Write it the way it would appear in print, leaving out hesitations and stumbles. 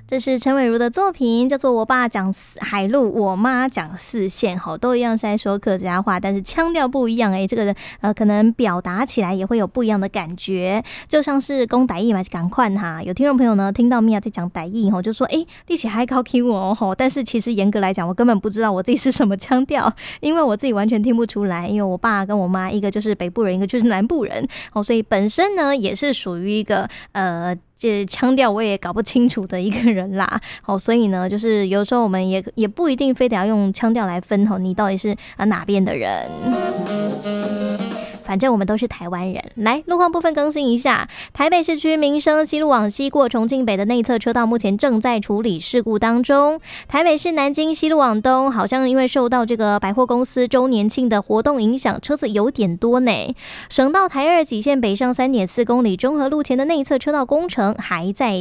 这是陈伟如的作品，叫做《我爸讲海路，我妈讲四线》，都一样是在说客家话，但是腔调不一样这个可能表达起来也会有不一样的感觉，就像是讲台语嘛，赶快哈。有听众朋友呢听到米娅在讲台语就说你是还考 Q 我但是其实严格来讲，我根本不知道我自己是什么腔调，因为我自己完全听不出来，因为我爸跟我妈一个就是北部人，一个就是南部人所以本身呢也是属于一个这腔调我也搞不清楚的一个人啦，所以呢，就是有时候我们也不一定非得要用腔调来分你到底是哪边的人。反正我们都是台湾人。来，路况部分更新一下，台北市区民生西路往西过重庆北的内侧车道目前正在处理事故当中。台北市南京西路往东，好像因为受到这个百货公司周年庆的活动影响，车子有点多呢。省道台2极限北上 3.4 公里中和路前的内侧车道工程还在